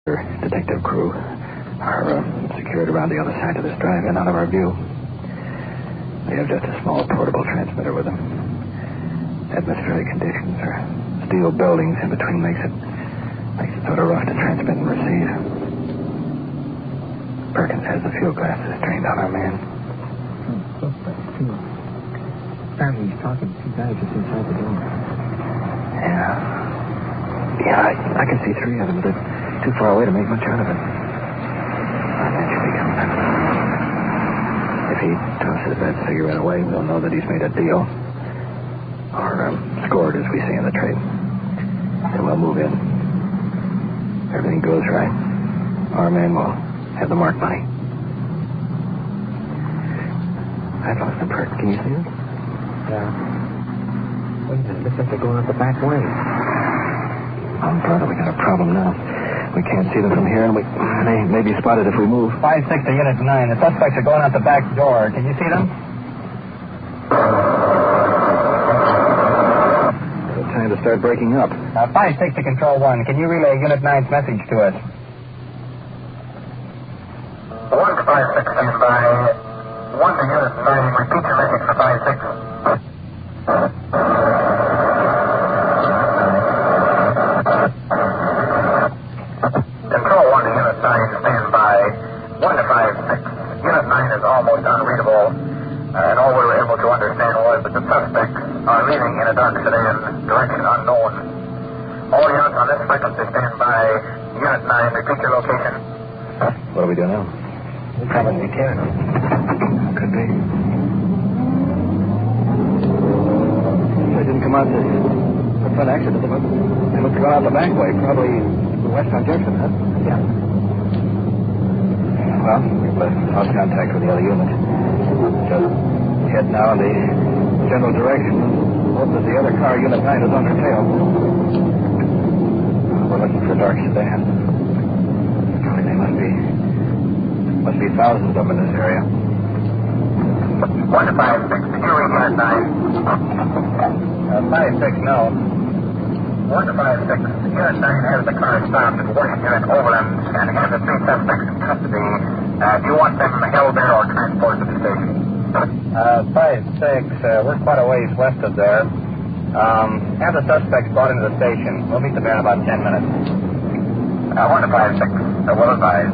detective crew are secured around the other side of this drive-in out of our view. They have just a small portable transmitter with them. Atmospheric conditions or steel buildings in between makes it sort of rough to transmit and receive. Perkins has the field glasses trained on our man. Apparently he's talking to two guys just inside the door. Yeah, I can see three of them, but they're too far away to make much out of it. Our man should be coming back. If he tosses that cigarette away, we'll know that he's made a deal. Or scored, as we say in the trade. Then we'll move in. If everything goes right, our man will have the marked money. I've lost the perk. Can you see it? Yeah. Wait a minute. Looks like they're going up the back way. I'm brother, we got a problem now. We can't see them from here, and they may be spotted if we move. 5-6 to Unit 9. The suspects are going out the back door. Can you see them? It's time to start breaking up. 5-6 to Control 1. Can you relay Unit 9's message to us? 1 to 5-6, stand by. 1 to Unit 9. Repeat your message for 5-6. Control 1 to Unit 9, stand by. 1 to 5-6. Unit 9 is almost unreadable, and all we were able to understand was that the suspects are leaving in a dark sedan, direction unknown. All units on this frequency stand by. Unit 9, repeat your location. What do we do now? We'll probably turn. Could be. They didn't come out this front exit of the boat. They must have gone out the back way, probably west on Jefferson, huh? Yeah. Well, we've lost contact with the other unit. Just head now in the general direction. Hope that the other car, Unit 9, is on her tail. We're looking for a dark sedan. There must be thousands of them in this area. 1 to 5-6, did you read Unit 9? 5-6, no. 1 to 5-6, Unit 9 has the car stopped at Washington Overland and has the three suspects in custody. Do you want them held there or transported to the station? 5-6, we're quite a ways west of there. Have the suspects brought into the station. We'll meet them there in about 10 minutes. 1 to 5-6, well advised.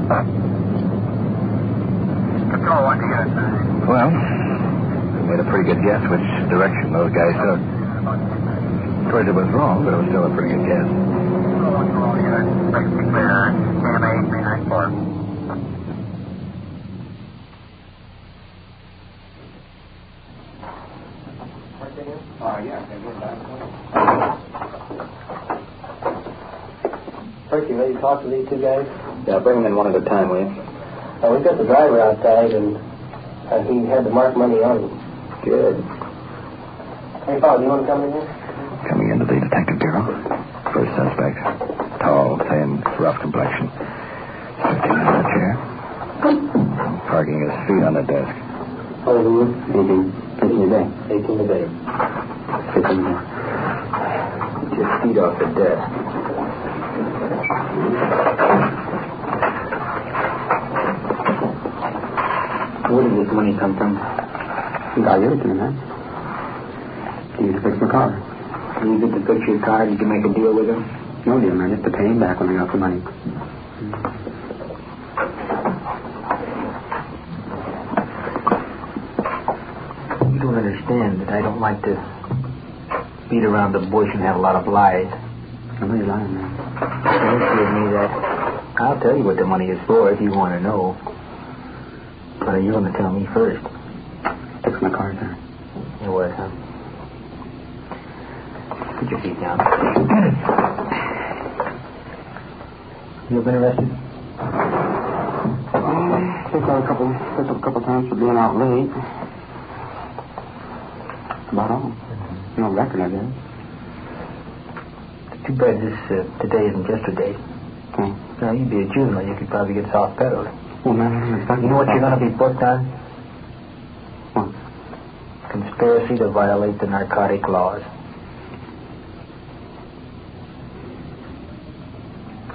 Control 1 to Unit 9. Well, we made a pretty good guess which direction those guys took. Of course, it was wrong, but it was still a pretty good guess. Control 1 to all units. Break be clear. KMA 394. Perky, ready to talk to these two guys? Yeah, bring them in one at a time, will you? We've got the driver outside, and he had the marked money on him. Good. Hey, Paul, do you want to come in here? Coming into the detective bureau. First suspect. Tall, thin, rough complexion. Sitting in a chair. Parking his feet on the desk. How old are you? 18 a day. 18 a day. Sit in there. Get your feet off the desk. Where did this money come from? I gave it to him, man. He used to fix my car. You used it to fix your car? Did you make a deal with him? No deal, man. Just to pay him back when I got the money. You don't understand that I don't like to beat around the bush and have a lot of lies. I know you're lying, man. Don't give me that. I'll tell you what the money is for if you want to know. But you're going to tell me first. Fix my car, sir. It was, huh? Put your feet down. You ever been arrested? Picked up a couple times for being out late. About all. No record, I guess. Too bad today isn't yesterday. Okay. Now, you'd be a juvenile. You could probably get soft pedaled. Well, man, You know what you're going to be booked on? What? Conspiracy to violate the narcotic laws.